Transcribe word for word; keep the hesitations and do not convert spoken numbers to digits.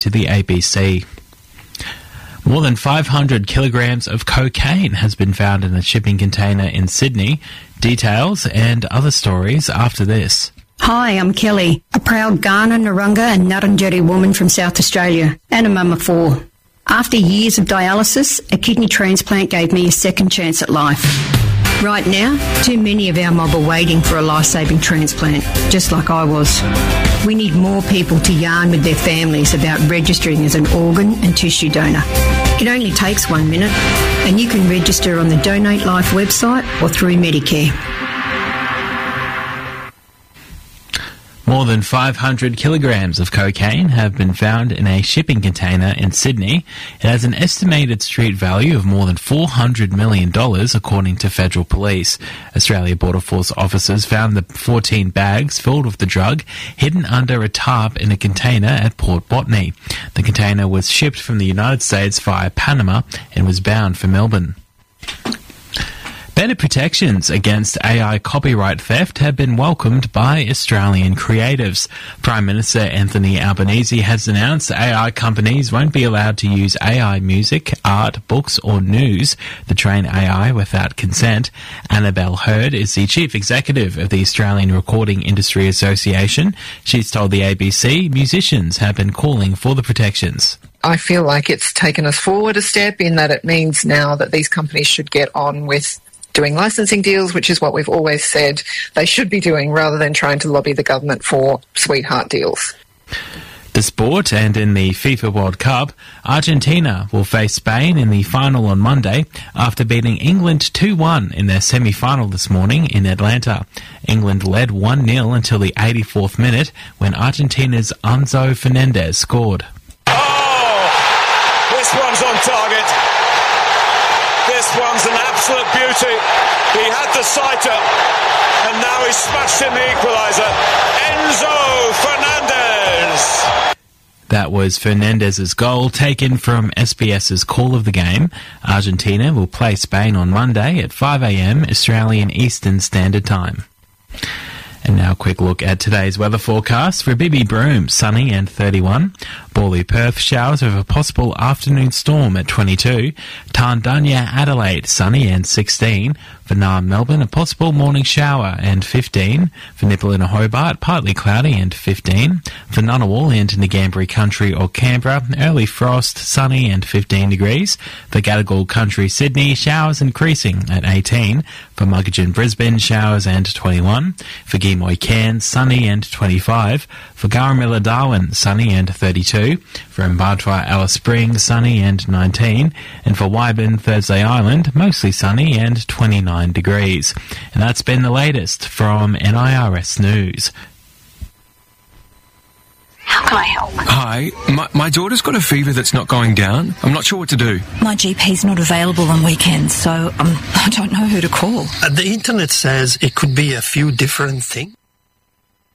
to the A B C. More than five hundred kilograms of cocaine has been found in a shipping container in Sydney. Details and other stories after this. Hi, I'm Kelly, a proud Kaurna, Narungga and Ngarrindjeri woman from South Australia and a mum of four. After years of dialysis, a kidney transplant gave me a second chance at life. Right now, too many of our mob are waiting for a life-saving transplant, just like I was. We need more people to yarn with their families about registering as an organ and tissue donor. It only takes one minute, and you can register on the Donate Life website or through Medicare. More than five hundred kilograms of cocaine have been found in a shipping container in Sydney. It has an estimated street value of more than four hundred million dollars, according to federal police. Australia Border Force officers found the fourteen bags filled with the drug hidden under a tarp in a container at Port Botany. The container was shipped from the United States via Panama and was bound for Melbourne. Better protections against A I copyright theft have been welcomed by Australian creatives. Prime Minister Anthony Albanese has announced A I companies won't be allowed to use A I music, art, books or news to train A I without consent. Annabelle Hurd is the Chief Executive of the Australian Recording Industry Association. She's told the A B C musicians have been calling for the protections. I feel like it's taken us forward a step in that it means now that these companies should get on with doing licensing deals, which is what we've always said they should be doing, rather than trying to lobby the government for sweetheart deals. The sport, and in the FIFA World Cup, Argentina will face Spain in the final on Monday after beating England two one in their semi-final this morning in Atlanta. England led one nil until the eighty-fourth minute when Argentina's Enzo Fernandez scored. Oh, this one's on target. This one's an absolute beauty. He had the sighter, and now he's smashed in the equaliser. Enzo Fernandez. That was Fernandez's goal, taken from SBS's Call of the Game. Argentina will play Spain on Monday at five a m Australian Eastern Standard Time. And now a quick look at today's weather forecast. For Bibby Broome, sunny and thirty-one. Borley Perth, showers with a possible afternoon storm at twenty-two. Tarndanya Adelaide, sunny and sixteen. For Naarm Melbourne, a possible morning shower and fifteen. For Nipalina Hobart, partly cloudy and fifteen. For Ngunnawal and Ngambri Country or Canberra, early frost, sunny and fifteen degrees. For Gadigal Country Sydney, showers increasing at eighteen. For Muggeridge Brisbane, showers and twenty-one. For Gemoy Cairns, sunny and twenty-five. For Garramilla Darwin, sunny and thirty-two. For Mbartwa Alice Springs, sunny and nineteen. And for Wyburn Thursday Island, mostly sunny and twenty-nine degrees. And that's been the latest from N I R S News. How can I help? Hi, my, my daughter's got a fever that's not going down. I'm not sure what to do. My G P's not available on weekends, so um, I don't know who to call. Uh, the internet says it could be a few different things.